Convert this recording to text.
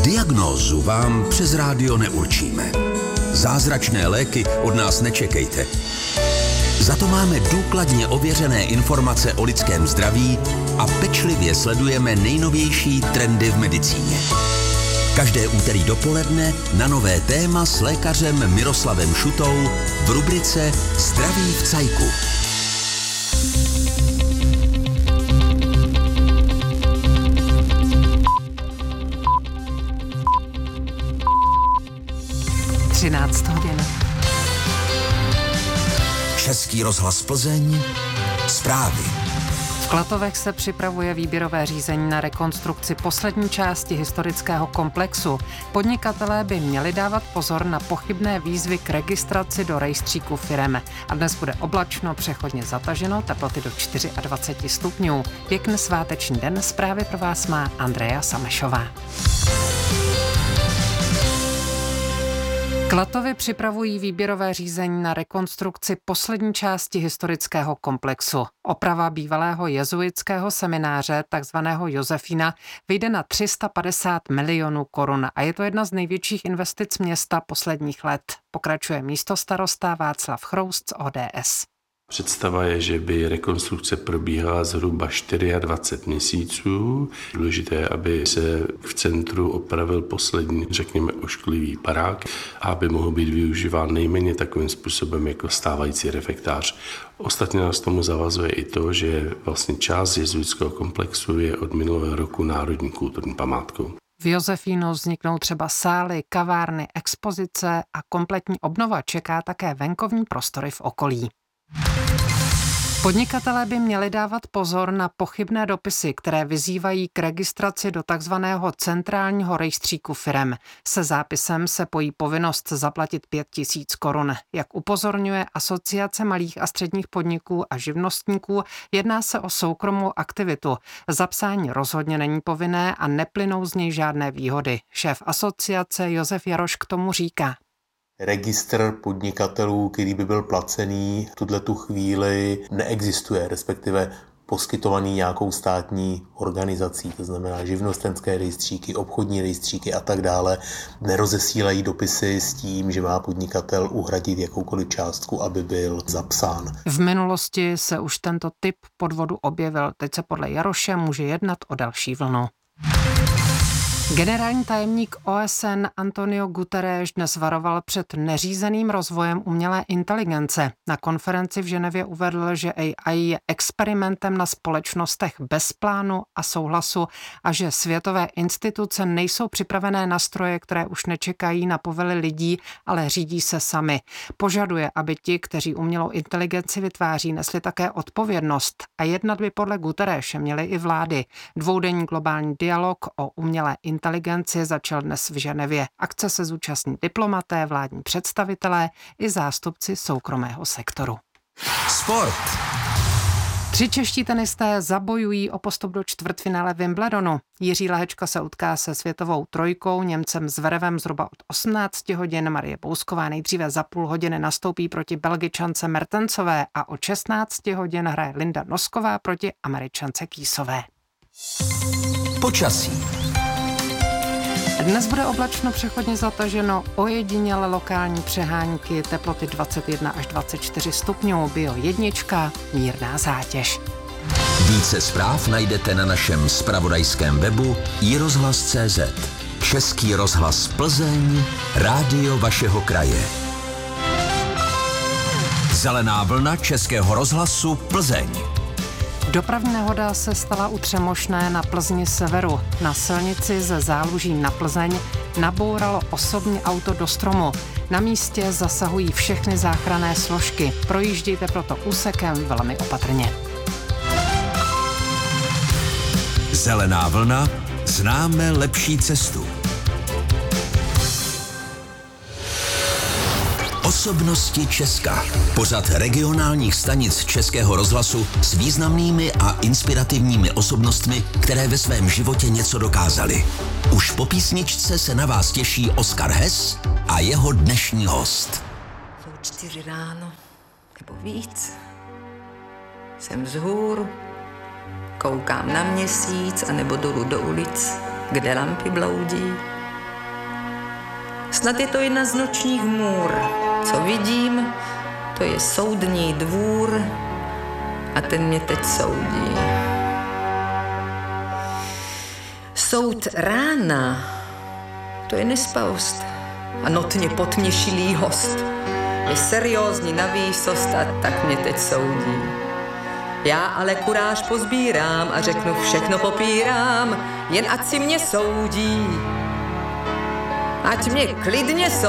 Diagnózu vám přes rádio neurčíme. Zázračné léky od nás nečekejte. Za to máme důkladně ověřené informace o lidském zdraví a pečlivě sledujeme nejnovější trendy v medicíně. Každé úterý dopoledne na nové téma s lékařem Miroslavem Šutou v rubrice Zdraví v cajku. Hodin. Český rozhlas Plzeň, zprávy. V Klatovech se připravuje výběrové řízení na rekonstrukci poslední části historického komplexu. Podnikatelé by měli dávat pozor na pochybné výzvy k registraci do rejstříku firem. A dnes bude oblačno, přechodně zataženo, teploty do 24 stupňů. Pěkný sváteční den, zprávy pro vás má Andrea Samešová. Klatovy připravují výběrové řízení na rekonstrukci poslední části historického komplexu. Oprava bývalého jezuitského semináře, takzvaného Josefína, vyjde na 350 milionů korun a je to jedna z největších investic města posledních let. Pokračuje místostarosta Václav Chroust z ODS. Představa je, že by rekonstrukce probíhala zhruba 24 měsíců. Důležité je, aby se v centru opravil poslední, řekněme, ošklivý barák a aby mohl být využíván nejméně takovým způsobem jako stávající refektář. Ostatně nás tomu zavazuje i to, že vlastně část jezuitského komplexu je od minulého roku národní kulturní památkou. V Josefínu vzniknou třeba sály, kavárny, expozice a kompletní obnova čeká také venkovní prostory v okolí. Podnikatelé by měli dávat pozor na pochybné dopisy, které vyzývají k registraci do takzvaného centrálního rejstříku firem. Se zápisem se pojí povinnost zaplatit 5 000 korun. Jak upozorňuje Asociace malých a středních podniků a živnostníků, jedná se o soukromou aktivitu. Zapsání rozhodně není povinné a neplynou z něj žádné výhody. Šéf asociace Josef Jaroš k tomu říká. Registr podnikatelů, který by byl placený, v tuhletu chvíli neexistuje, respektive poskytovaný nějakou státní organizací, to znamená živnostenské rejstříky, obchodní rejstříky a tak dále, nerozesílají dopisy s tím, že má podnikatel uhradit jakoukoliv částku, aby byl zapsán. V minulosti se už tento typ podvodu objevil, teď se podle Jaroše může jednat o další vlnu. Generální tajemník OSN Antonio Guterres dnes varoval před neřízeným rozvojem umělé inteligence. Na konferenci v Ženevě uvedl, že AI je experimentem na společnostech bez plánu a souhlasu a že světové instituce nejsou připravené na stroje, které už nečekají na povely lidí, ale řídí se sami. Požaduje, aby ti, kteří umělou inteligenci vytváří, nesli také odpovědnost a jednat by podle Guterrese měly i vlády. Dvoudenní globální dialog o umělé inteligenci začal dnes v Ženevě. Akce se zúčastní diplomaté, vládní představitelé i zástupci soukromého sektoru. Sport. 3 čeští tenisté zabojují o postup do čtvrtfinále Wimbledonu. Jiří Lehečka se utká se světovou trojkou, Němcem Zverevem zhruba od 18 hodin. Marie Bousková nejdříve za půl hodiny nastoupí proti Belgičance Mertensové a od 16 hodin hraje Linda Nosková proti Američance Kýsové. Počasí. Dnes bude oblačno, přechodně zataženo, ojediněle lokální přehánky, teploty 21 až 24 stupňů, Bio 1, mírná zátěž. Více zpráv najdete na našem zpravodajském webu iRozhlas.cz. Český rozhlas Plzeň, rádio vašeho kraje. Zelená vlna Českého rozhlasu Plzeň. Dopravní nehoda se stala u Třemošné na Plzni severu. Na silnici ze Záluží na Plzeň nabouralo osobní auto do stromu. Na místě zasahují všechny záchranné složky. Projíždějte proto úsekem velmi opatrně. Zelená vlna, známe lepší cestu. Osobnosti Česka. Pořad regionálních stanic Českého rozhlasu s významnými a inspirativními osobnostmi, které ve svém životě něco dokázali. Už po písničce se na vás těší Oskar Hess a jeho dnešní host. Jsou 4 ráno, nebo víc. Jsem vzhůru, koukám na měsíc, anebo dolů do ulic, kde lampy bloudí. Snad je to jedna z nočních můr. Co vidím, to je soudní dvůr a ten mě teď soudí. Soud rána, to je nespavost a notně potměšilý host. Je seriózní na výsost a tak mě teď soudí. Já ale kuráž pozbírám a řeknu všechno popírám, jen ať si mě soudí. Ať mě klidně soudí.